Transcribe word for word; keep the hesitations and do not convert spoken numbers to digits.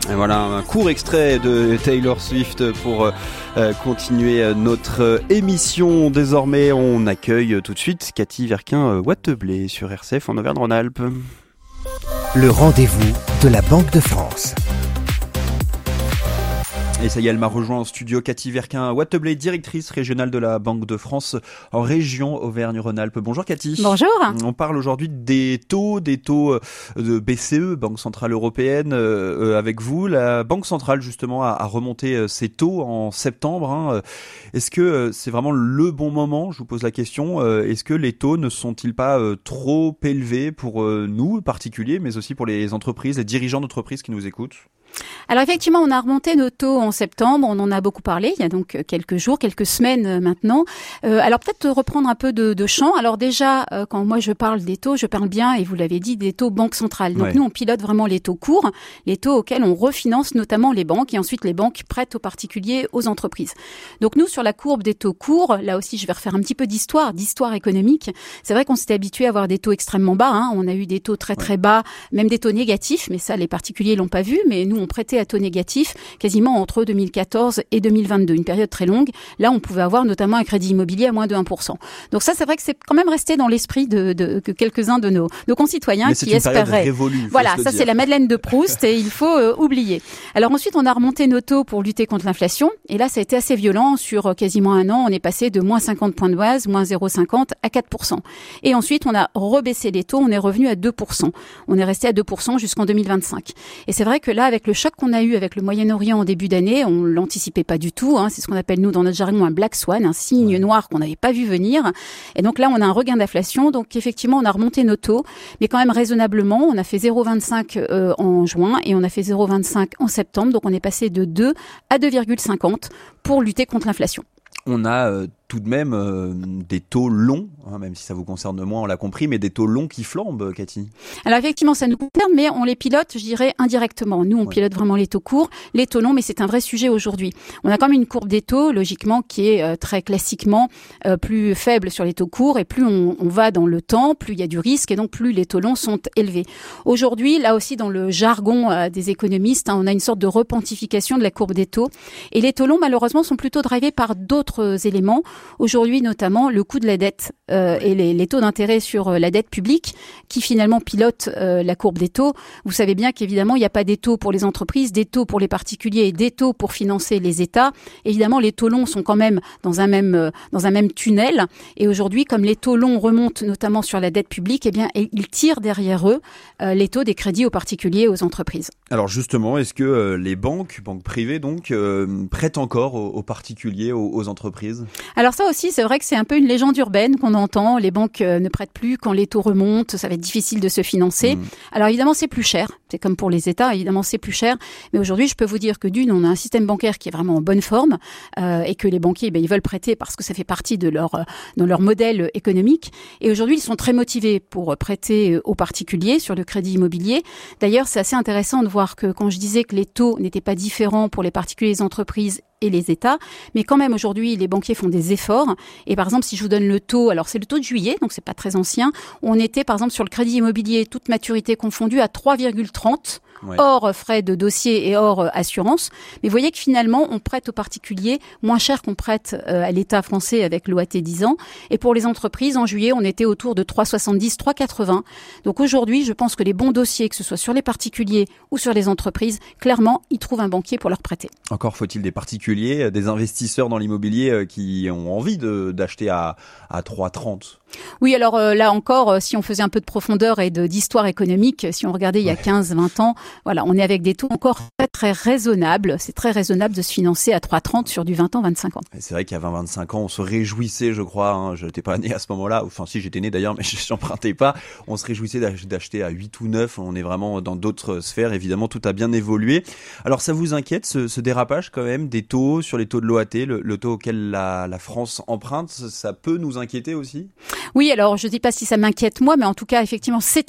Et voilà un court extrait de Taylor Swift pour euh, continuer notre émission. Désormais, on accueille tout de suite Cathy Verquin-Watteblé sur R C F en Auvergne-Rhône-Alpes. Le rendez-vous de la Banque de France. Et ça y est, elle m'a rejoint en studio, Cathy Verquin-Watteblé, directrice régionale de la Banque de France en région Auvergne-Rhône-Alpes. Bonjour Cathy. Bonjour. On parle aujourd'hui des taux, des taux de B C E, Banque Centrale Européenne, euh, avec vous. La Banque Centrale justement a, a remonté ses taux en septembre. Hein. Est-ce que c'est vraiment le bon moment? Je vous pose la question. Est-ce que les taux ne sont-ils pas trop élevés pour nous, particuliers, mais aussi pour les entreprises, les dirigeants d'entreprises qui nous écoutent? Alors effectivement, on a remonté nos taux en septembre, on en a beaucoup parlé, il y a donc quelques jours, quelques semaines maintenant. Euh, alors peut-être reprendre un peu de, de champ. Alors déjà, euh, quand moi je parle des taux, je parle bien, et vous l'avez dit, des taux Banque Centrale. Donc ouais. Nous, on pilote vraiment les taux courts, les taux auxquels on refinance notamment les banques, et ensuite les banques prêtent aux particuliers, aux entreprises. Donc nous, sur la courbe des taux courts, là aussi je vais refaire un petit peu d'histoire, d'histoire économique. C'est vrai qu'on s'était habitué à avoir des taux extrêmement bas, hein. On a eu des taux très très ouais. bas, même des taux négatifs, mais ça les particuliers l'ont pas vu, mais nous on prêtait à taux négatifs quasiment entre deux mille quatorze et deux mille vingt-deux, une période très longue. Là, on pouvait avoir notamment un crédit immobilier à moins de un pour cent. Donc ça, c'est vrai que c'est quand même resté dans l'esprit de, de, de quelques-uns de nos, nos concitoyens qui espéraient. Révolue, voilà, ça c'est la Madeleine de Proust et il faut euh, oublier. Alors ensuite, on a remonté nos taux pour lutter contre l'inflation et là, ça a été assez violent. Sur quasiment un an, on est passé de moins cinquante points de base, moins zéro virgule cinquante à quatre pour cent. Et ensuite, on a rebaissé les taux, on est revenu à deux pour cent. On est resté à deux pour cent jusqu'en deux mille vingt-cinq. Et c'est vrai que là, avec le choc qu'on a eu avec le Moyen-Orient en début d'année, on l'anticipait pas du tout. Hein. C'est ce qu'on appelle, nous, dans notre jargon, un black swan, un signe ouais. noir qu'on n'avait pas vu venir. Et donc là, on a un regain d'inflation. Donc effectivement, on a remonté nos taux, mais quand même raisonnablement. On a fait zéro virgule vingt-cinq euh, en juin et on a fait zéro virgule vingt-cinq en septembre. Donc on est passé de deux à deux virgule cinquante pour lutter contre l'inflation. On a euh, tout de même euh, des taux longs, hein, même si ça vous concerne moins, on l'a compris, mais des taux longs qui flambent, Cathy. Alors effectivement, ça nous concerne, mais on les pilote, je dirais, indirectement. Nous, on ouais. pilote vraiment les taux courts, les taux longs, mais c'est un vrai sujet aujourd'hui. On a quand même une courbe des taux, logiquement, qui est euh, très classiquement euh, plus faible sur les taux courts, et plus on, on va dans le temps, plus il y a du risque, et donc plus les taux longs sont élevés. Aujourd'hui, là aussi, dans le jargon euh, des économistes, hein, on a une sorte de repentification de la courbe des taux, et les taux longs, malheureusement, sont plutôt drivés par d'autres éléments. Aujourd'hui, notamment, le coût de la dette euh, et les, les taux d'intérêt sur euh, la dette publique qui finalement pilotent euh, la courbe des taux. Vous savez bien qu'évidemment, il n'y a pas des taux pour les entreprises, des taux pour les particuliers et des taux pour financer les États. Évidemment, les taux longs sont quand même dans un même, euh, dans un même tunnel. Et aujourd'hui, comme les taux longs remontent notamment sur la dette publique, eh bien, ils tirent derrière eux euh, les taux des crédits aux particuliers et aux entreprises. Alors justement, est-ce que euh, les banques, banques privées donc, euh, prêtent encore aux, aux particuliers, aux, aux entreprises? Alors ça aussi, c'est vrai que c'est un peu une légende urbaine qu'on entend. Les banques euh, ne prêtent plus quand les taux remontent, ça va être difficile de se financer. Mmh. Alors évidemment, c'est plus cher. C'est comme pour les États, évidemment, c'est plus cher. Mais aujourd'hui, je peux vous dire que d'une, on a un système bancaire qui est vraiment en bonne forme euh, et que les banquiers, ben, ils veulent prêter parce que ça fait partie de leur, euh, de leur modèle économique. Et aujourd'hui, ils sont très motivés pour prêter aux particuliers sur le crédit immobilier. D'ailleurs, c'est assez intéressant de voir que quand je disais que les taux n'étaient pas différents pour les particuliers, les entreprises et les États, mais quand même aujourd'hui les banquiers font des efforts. Et par exemple, si je vous donne le taux, alors c'est le taux de juillet, donc c'est pas très ancien, on était par exemple sur le crédit immobilier toute maturité confondue à trois virgule trente. Ouais. Hors frais de dossier et hors euh, assurance. Mais vous voyez que finalement, on prête aux particuliers moins cher qu'on prête euh, à l'État français avec l'O A T dix ans. Et pour les entreprises, en juillet, on était autour de trois virgule soixante-dix, trois virgule quatre-vingts. Donc aujourd'hui, je pense que les bons dossiers, que ce soit sur les particuliers ou sur les entreprises, clairement, ils trouvent un banquier pour leur prêter. Encore faut-il des particuliers, des investisseurs dans l'immobilier qui ont envie de, d'acheter à, à trois virgule trente. Oui, alors euh, là encore, euh, si on faisait un peu de profondeur et de, d'histoire économique, si on regardait il y a quinze vingt ans, voilà, on est avec des taux encore très, très raisonnables. C'est très raisonnable de se financer à trois virgule trente sur du vingt ans, vingt-cinq ans. Et c'est vrai qu'il y a vingt vingt-cinq ans, on se réjouissait, je crois, hein, je n'étais pas né à ce moment-là, enfin si j'étais né d'ailleurs, mais je n'empruntais pas, on se réjouissait d'acheter à huit ou neuf, on est vraiment dans d'autres sphères, évidemment tout a bien évolué. Alors ça vous inquiète ce, ce dérapage quand même des taux sur les taux de l'O A T, le, le taux auquel la, la France emprunte, ça peut nous inquiéter aussi? Oui, alors je ne dis pas si ça m'inquiète moi, mais en tout cas effectivement c'est